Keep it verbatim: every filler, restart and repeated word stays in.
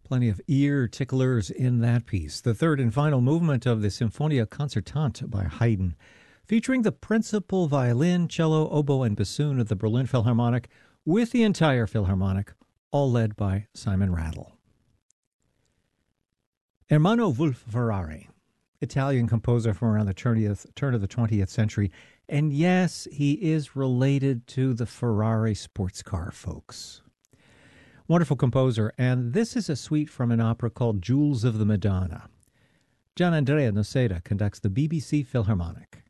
Plenty of ear ticklers in that piece. The third and final movement of the Symphonia Concertante by Haydn, featuring the principal violin, cello, oboe, and bassoon of the Berlin Philharmonic, with the entire Philharmonic, all led by Simon Rattle. Ermanno Wolf-Ferrari, Italian composer from around the twentieth, turn of the twentieth century, and yes, he is related to the Ferrari sports car folks. Wonderful composer, and this is a suite from an opera called Jewels of the Madonna. Gianandrea Noceda conducts the B B C Philharmonic.